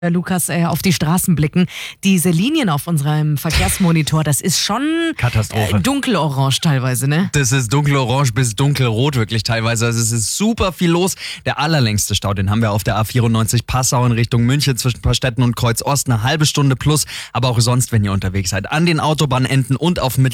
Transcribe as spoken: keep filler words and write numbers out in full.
Lukas, äh, auf die Straßen blicken. Diese Linien auf unserem Verkehrsmonitor, das ist schon Katastrophe. Äh, dunkelorange teilweise, ne? Das ist dunkelorange bis dunkelrot wirklich teilweise. Also es ist super viel los. Der allerlängste Stau, den haben wir auf der A vierundneunzig Passau in Richtung München zwischen Paarstetten und Kreuz Ost. Eine halbe Stunde plus. Aber auch sonst, wenn ihr unterwegs seid. An den Autobahnenden und auf Mittel